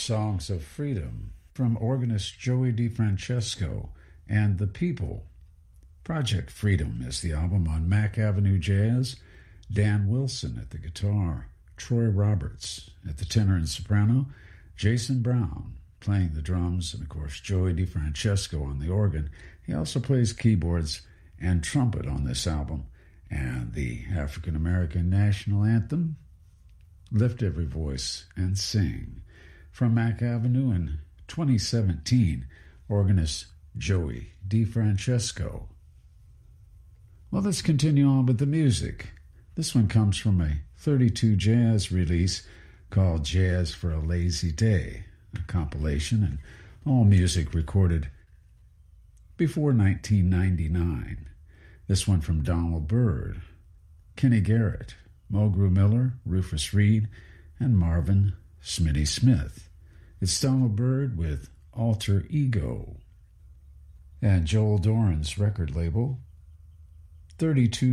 Songs of Freedom from organist Joey DeFrancesco and The People. Project Freedom is the album on Mack Avenue Jazz. Dan Wilson at the guitar, Troy Roberts at the tenor and soprano, Jason Brown playing the drums, and of course Joey DeFrancesco on the organ. He also plays keyboards and trumpet on this album. And the African American National Anthem, Lift Every Voice and Sing. From Mack Avenue in 2017, organist Joey DeFrancesco. Well, let's continue on with the music. This one comes from a 32 Jazz release called Jazz for a Lazy Day, a compilation and all music recorded before 1999. This one from Donald Byrd, Kenny Garrett, Mulgrew Miller, Rufus Reid, and Marvin Smitty Smith. It's Donald Byrd with Alter Ego. And Joel Doran's record label, 32